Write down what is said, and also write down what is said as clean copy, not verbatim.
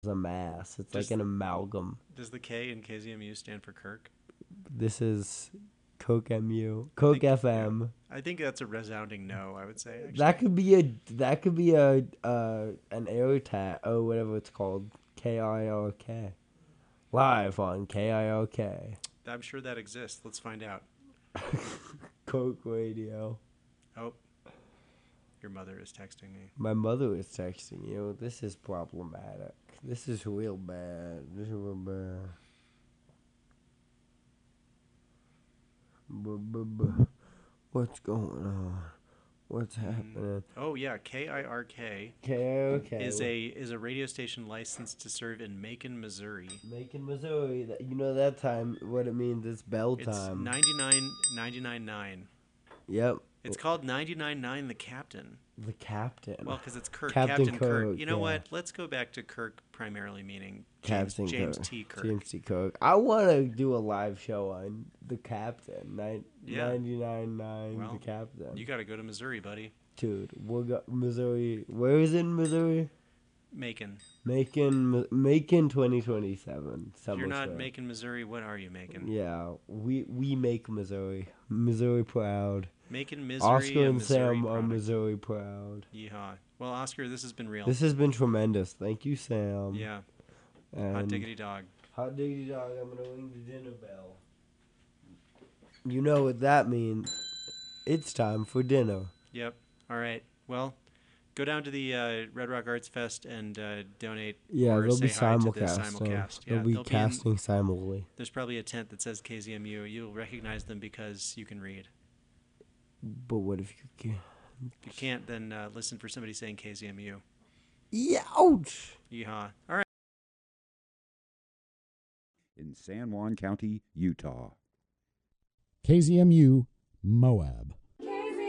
a mass. It's like Does an amalgam. does the K in KZMU stand for Kirk? This is Coke MU, I Coke think yeah. FM. I think that's a resounding no. I would say That actually. could be a an air tag or whatever it's called. KIRK. Live on KIRK. I'm sure that exists. Let's find out. Coke Radio. Oh, your mother is texting me. My mother is texting you. This is problematic. This is real bad. This is real bad. What's going on? What's happening? Oh yeah, KIRK KIRK. is a radio station licensed to serve in Macon, Missouri. Macon, Missouri. You know that time, what it means. It's bell It's time. 99.9. Yep. It's called 99.9 The Captain. The captain. Well, because it's Kirk, Captain Captain Kirk. Kirk, You know yeah. what? Let's go back to Kirk primarily meaning Captain James Kirk. T. Kirk. James T. Kirk. I want to do a live show on the captain. Yeah. 99.9 Well, The captain. you got to go to Missouri, buddy. Dude, we'll go Missouri. Where is it in Missouri? Macon. Macon 2027. If you're Summer not Spring. Macon, Missouri, what are you making? Yeah, we make Missouri. Missouri proud. Macon, Missouri, Oscar a and Missouri Sam are product. Missouri proud. Yeehaw. Well, Oscar, this has been real. This has been tremendous. Thank you, Sam. Yeah. And Hot diggity dog. hot diggity dog, I'm gonna ring the dinner bell. You know what that means. It's time for dinner. Yep. All right. Well, go down to the Red Rock Arts Fest and donate Yeah, or they'll say be hi to the simulcasting. simulcast. They'll Yeah, be they'll casting simully. there's probably a tent that says KZMU. You'll recognize them because you can read. But what if you can? If you can't, then listen for somebody saying KZMU. Ouch! Yeehaw. All right. In San Juan County, Utah. KZMU Moab.